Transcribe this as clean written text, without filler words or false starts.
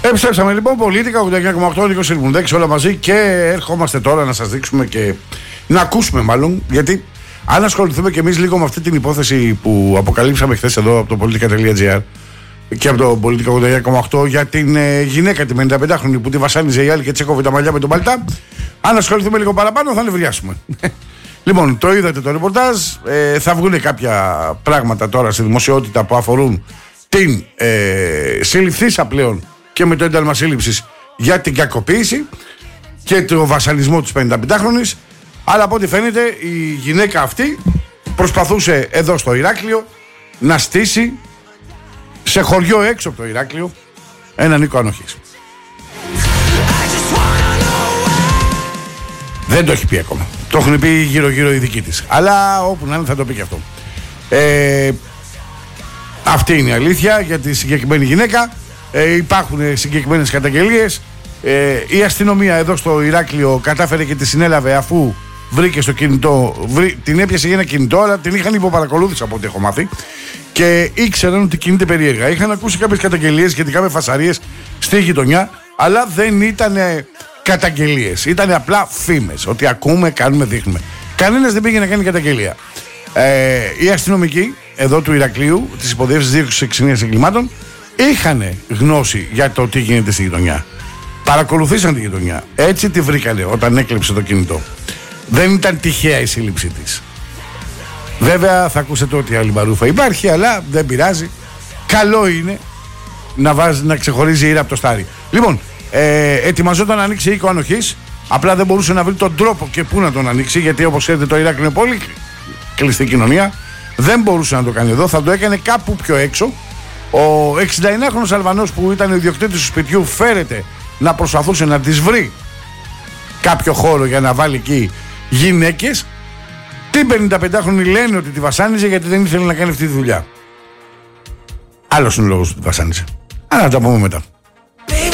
Επιστρέψαμε λοιπόν, Πολίτικα 89,8 Νίκος Ερμουνδέκης, όλα μαζί, και ερχόμαστε τώρα να σας δείξουμε και να ακούσουμε μάλλον, γιατί αν ασχοληθούμε και εμείς λίγο με αυτή την υπόθεση που αποκαλύψαμε χθες εδώ από το politica.gr και από το Πολίτικα 89,8 για την γυναίκα τη 55χρονη που τη βασάνιζε η άλλη και τσέκοβε τα μαλλιά με τον παλτά, αν ασχοληθούμε λίγο παραπάνω θα νευριάσουμε. Λοιπόν, το είδατε το ρεπορτάζ, θα βγουν κάποια πράγματα τώρα στη δημοσιότητα που αφορούν την συλληφθήσα πλέον και με το ένταλμα σύλληψης για την κακοποίηση και το βασανισμό της 55χρονης, αλλά από ό,τι φαίνεται η γυναίκα αυτή προσπαθούσε εδώ στο Ηράκλειο να στήσει σε χωριό έξω από το Ηράκλειο έναν οίκο ανοχής. Δεν το έχει πει ακόμα. Το έχουν πει γύρω-γύρω οι δικοί της. Αλλά όπου να είναι θα το πει και αυτό. Αυτή είναι η αλήθεια για τη συγκεκριμένη γυναίκα. Υπάρχουν συγκεκριμένες καταγγελίες. Η αστυνομία εδώ στο Ηράκλειο κατάφερε και τη συνέλαβε αφού βρήκε στο κινητό. Την έπιασε για ένα κινητό, αλλά την είχαν υποπαρακολούθηση από ό,τι έχω μάθει. Και ήξεραν ότι κινείται περίεργα. Είχαν ακούσει κάποιες καταγγελίες σχετικά με φασαρίες στη γειτονιά, αλλά δεν ήταν καταγγελίες. Ήταν απλά φήμες. Ότι ακούμε, κάνουμε, δείχνουμε. Κανένας δεν πήγε να κάνει καταγγελία. Οι αστυνομικοί εδώ του Ηρακλείου, της υποδιεύσης δίωξης εξημίας εγκλημάτων, είχαν γνώση για το τι γίνεται στη γειτονιά. Παρακολουθήσαν τη γειτονιά. Έτσι τη βρήκανε όταν έκλεψε το κινητό. Δεν ήταν τυχαία η σύλληψή της. Βέβαια θα ακούσετε ότι άλλη μπαρούφα υπάρχει, αλλά δεν πειράζει. Καλό είναι να ξεχωρίζει η ήρα από το στάρι. Λοιπόν, ετοιμαζόταν να ανοίξει οίκο ανοχής. Απλά δεν μπορούσε να βρει τον τρόπο και πού να τον ανοίξει, γιατί όπως ξέρετε το Ηράκλειο είναι πολύ κλειστή κοινωνία. Δεν μπορούσε να το κάνει εδώ, θα το έκανε κάπου πιο έξω. Ο 69χρονος Αλβανός που ήταν ο ιδιοκτήτης του σπιτιού φέρεται να προσπαθούσε να της βρει κάποιο χώρο για να βάλει εκεί γυναίκες. Την 55χρονη λένε ότι τη βασάνιζε γιατί δεν ήθελε να κάνει αυτή τη δουλειά. Άλλος είναι ο λόγος που τη βασάνιζε. Αλλά να τα πούμε μετά.